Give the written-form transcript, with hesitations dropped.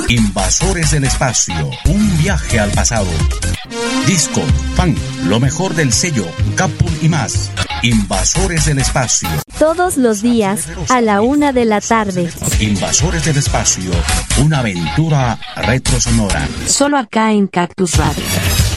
Invasores del espacio, un viaje al pasado. Disco, funk, lo mejor del sello, Capul y más. Invasores del espacio. Todos los días, a la 1 de la tarde. Invasores del espacio, una aventura retrosonora. Solo acá en Cactus Radio.